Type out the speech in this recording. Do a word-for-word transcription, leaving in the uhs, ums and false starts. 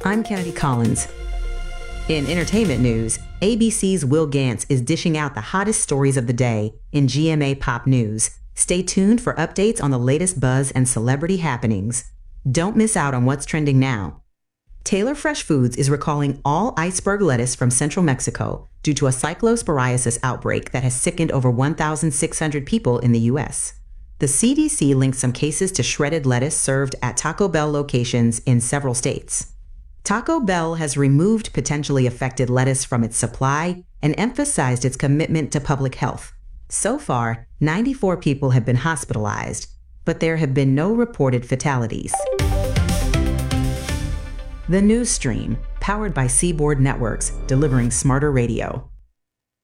I'm Kennedy Collins. In entertainment news, A B C's Will Gantz is dishing out the hottest stories of the day in G M A Pop News. Stay tuned for updates on the latest buzz and celebrity happenings. Don't miss out on what's trending now. Taylor Fresh Foods is recalling all iceberg lettuce from central Mexico due to a cyclosporiasis outbreak that has sickened over one thousand six hundred people in the U S. The C D C linked some cases to shredded lettuce served at Taco Bell locations in several states. Taco Bell has removed potentially affected lettuce from its supply and emphasized its commitment to public health. So far, ninety-four people have been hospitalized, but there have been no reported fatalities. The News Stream, powered by Seaboard Networks, delivering smarter radio.